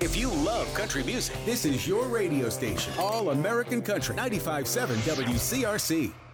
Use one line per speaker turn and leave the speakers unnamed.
If you love country music, this is your radio station. All American Country 95.7 WCRC.